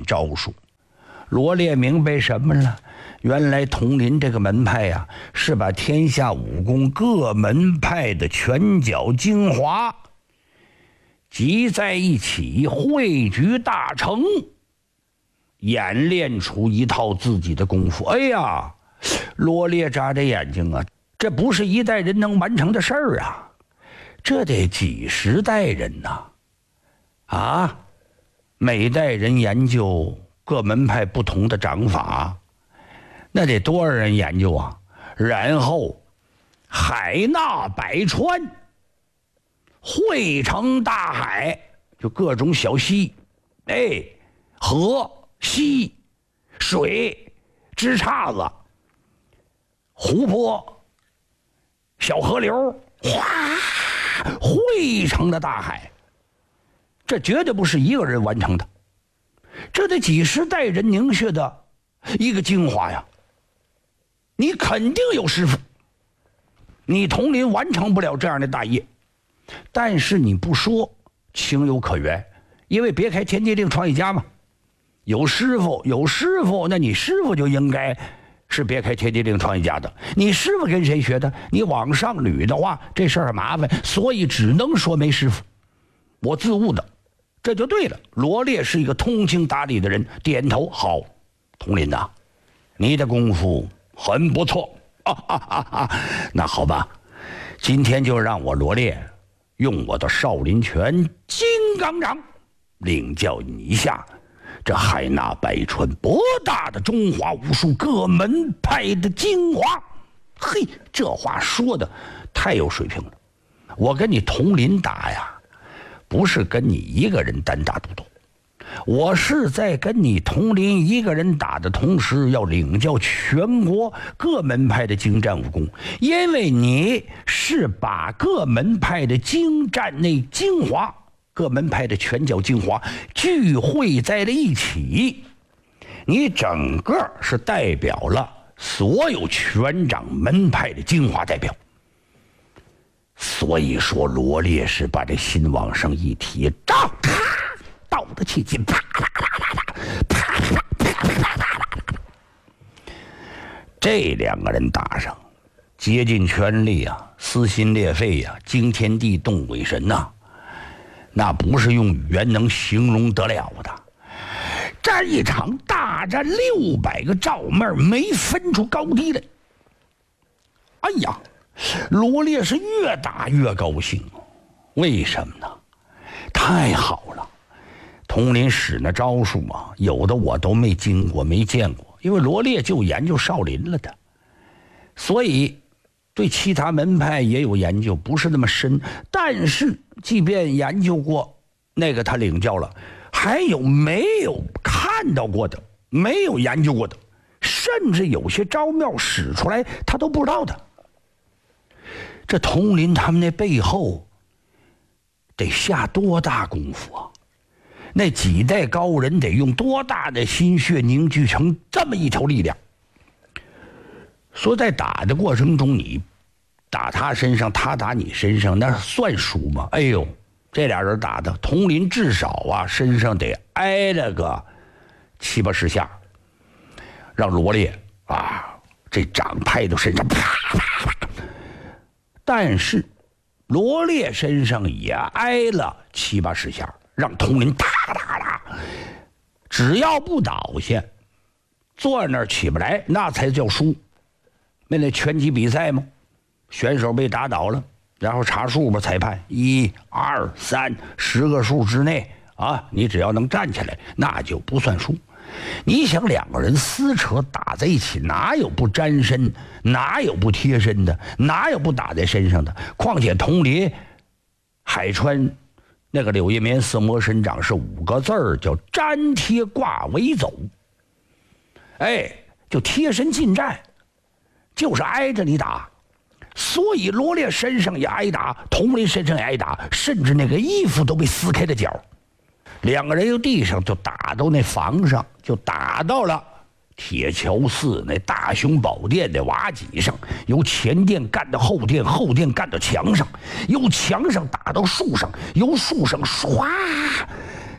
招数。罗烈明白什么了？原来统领这个门派呀，是把天下武功各门派的拳脚精华集在一起，汇聚大成，演练出一套自己的功夫。哎呀，罗烈眨着眼睛啊，这不是一代人能完成的事儿啊，这得几十代人呐！啊，每代人研究各门派不同的掌法，那得多少人研究啊？然后海纳百川，汇成大海，就各种小溪，河溪水枝杈子湖泊小河流，哗，汇成了大海。这绝对不是一个人完成的，这得几十代人凝血的一个精华呀！你肯定有师傅，你统领完成不了这样的大业，但是你不说情有可原，因为别开天地令创一家嘛。有师傅，那你师傅就应该是别开天地令创一家的。你师傅跟谁学的？你往上捋的话，这事儿麻烦，所以只能说没师傅，我自悟的。这就对了。罗烈是一个通情达理的人，点头好。统领呐，你的功夫很不错那好吧，今天就让我罗烈用我的少林拳金刚掌领教你一下这海纳百川博大的中华武术各门派的精华。嘿，这话说的太有水平了。我跟你统领打呀，不是跟你一个人单打独斗，我是在跟你统领一个人打的同时，要领教全国各门派的精湛武功，因为你是把各门派的精湛那精华，各门派的拳脚精华聚汇在了一起，你整个是代表了所有拳掌门派的精华代表。所以说罗烈是把这心往上一提，照道的气劲，啪啪啪啪啪啪啪啪啪啪，这两个人打上，竭尽全力啊，撕心裂肺啊，惊天地动鬼神呐，那不是用语言能形容得了的。这一场大战600个罩妹没分出高低来。哎呀，罗烈是越打越高兴，为什么呢？太好了，统领使那招数啊，有的我都没经过没见过，因为罗烈就研究少林了的，所以对其他门派也有研究，不是那么深，但是即便研究过那个他领教了，还有没有看到过的，没有研究过的，甚至有些招妙使出来他都不知道的。这统领他们那背后得下多大功夫啊，那几代高人得用多大的心血凝聚成这么一条力量。说在打的过程中，你打他身上，他打你身上，那算输吗？哎呦，这俩人打的统领至少啊身上得挨了个7、80下，让罗烈啊这掌拍到身上啪啪啪，但是罗烈身上也挨了7、80下，让统领哒哒哒，只要不倒下，坐在那儿起不来，那才叫输。那拳击比赛吗？选手被打倒了，然后查数吧，裁判1、2、3 10个数之内啊，你只要能站起来，那就不算输。你想两个人撕扯打在一起，哪有不沾身，哪有不贴身的，哪有不打在身上的？况且统领海川那个柳叶棉色魔神掌是5个字儿，叫粘贴挂围走，就贴身近战，就是挨着你打。所以罗烈身上也挨打，统领身上也挨打，甚至那个衣服都被撕开了角。两个人由地上就打到那房上，就打到了铁桥寺那大雄宝殿的瓦脊上，由前殿干到后殿，后殿干到墙上，由墙上打到树上，由树上唰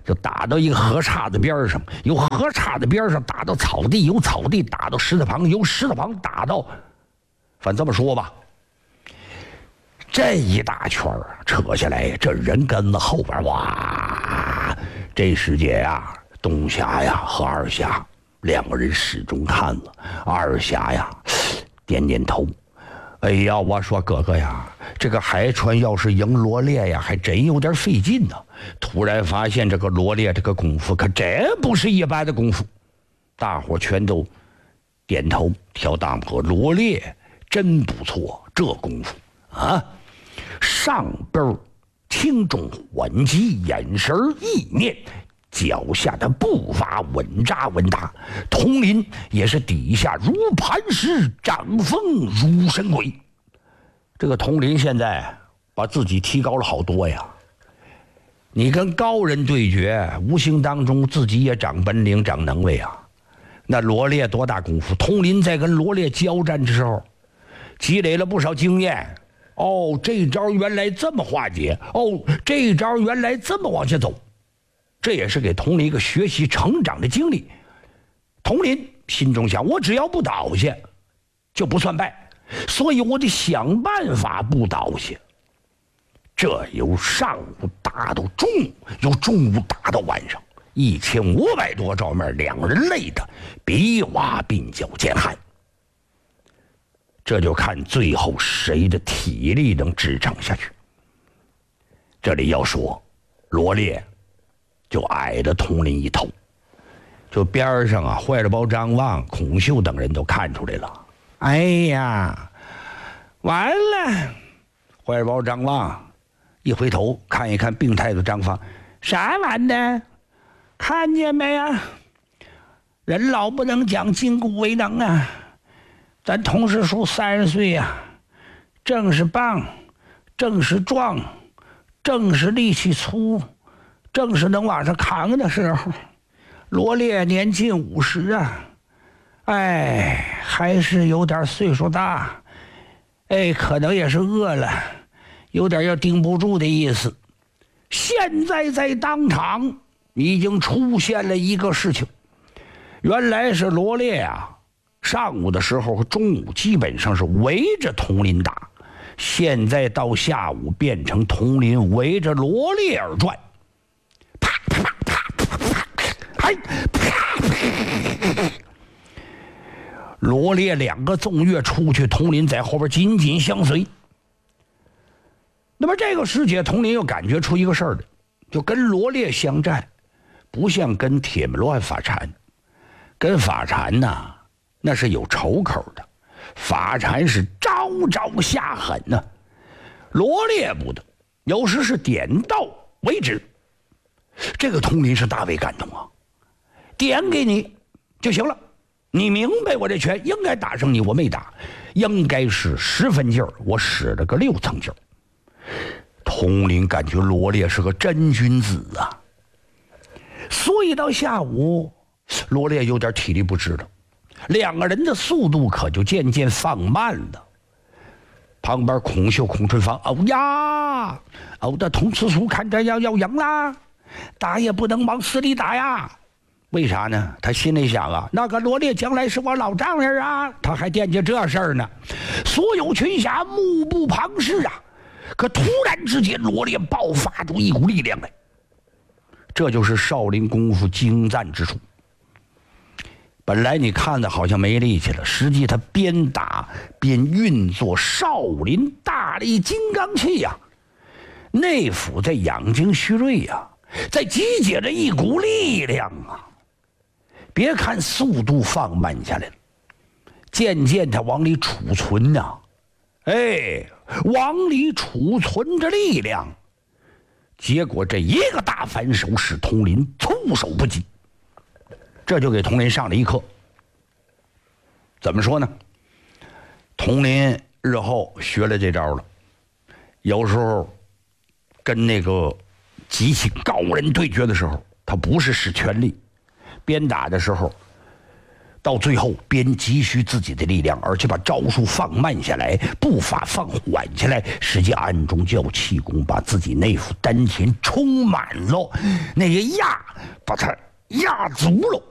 就打到一个河岔子边上，由河岔子边上打到草地，由草地打到石头旁，由石头旁打到，反正这么说吧，这一大圈啊，扯下来，这人跟着后边，哇！这时节呀，东霞呀和二霞两个人始终看着，二霞呀点点头。哎呀，我说哥哥呀，这个海川要是赢罗烈呀，还真有点费劲呢。突然发现这个罗烈这个功夫可真不是一般的功夫，大伙全都点头挑大拇哥。罗烈真不错，这功夫啊，上边轻重缓急，眼神意念，脚下的步伐稳扎稳打，铜林也是底下如磐石，掌风如神鬼。这个铜林现在把自己提高了好多呀！你跟高人对决，无形当中自己也长本领、长能耐啊。那罗烈多大功夫？铜林在跟罗烈交战的时候，积累了不少经验。哦，这招原来这么化解，哦，这招原来这么往下走，这也是给铜林一个学习成长的经历。铜林心中想，我只要不倒下就不算败，所以我得想办法不倒下。这由上午打到中午，由中午打到晚上，1500多照面，两人累得比瓦鬓角见汗。这就看最后谁的体力能支撑下去。这里要说，罗烈就矮了铜林一头，就边上啊，坏了包张望、孔秀等人都看出来了。哎呀，完了！坏了包张望一回头看一看病态的张芳，啥完的？看见没啊？人老不能讲筋骨为能啊！咱同事叔30岁呀，正是棒，正是壮，正是力气粗，正是能往上扛的时候。罗烈年近50啊，哎，还是有点岁数大，哎，可能也是饿了，有点要顶不住的意思。现在在当场已经出现了一个事情，原来是罗烈啊，上午的时候和中午基本上是围着铜林打，现在到下午变成铜林围着罗烈而转，啪啪啪啪啪，哎，啪！罗烈两个纵跃出去，铜林在后边紧紧相随。那么这个时节，铜林又感觉出一个事儿来，就跟罗烈相战，不像跟铁门乱法禅，跟法禅呐，那是有仇口的，法禅是招招下狠呢，罗烈不的，有时是点到为止。这个铜林是大为感动啊，点给你就行了，你明白我这拳应该打上你，我没打，应该是10分劲儿，我使了个6层劲儿。铜林感觉罗烈是个真君子啊，所以到下午罗烈有点体力不支了，两个人的速度可就渐渐放慢了。旁边孔秀、孔春芳，哦呀，我的同次叔看着要赢啦，打也不能往死里打呀。为啥呢？他心里想啊，那个罗烈将来是我老丈人啊，他还惦记这事儿呢。所有群侠目不旁视啊。可突然之间，罗烈爆发出一股力量来，这就是少林功夫精湛之处。本来你看的好像没力气了，实际他边打边运作少林大力金刚气呀，内府在养精蓄锐呀，在集结着一股力量啊。别看速度放慢下来了，渐渐他往里储存呐，哎，往里储存着力量。结果这一个大反手使铜林措手不及，这就给铜林上了一课。怎么说呢？铜林日后学了这招了，有时候跟那个极其高人对决的时候，他不是使全力，边打的时候到最后边急需自己的力量，而且把招数放慢下来，步伐放缓下来，实际暗中就要气功，把自己那副丹田充满了，那个压把它压足了。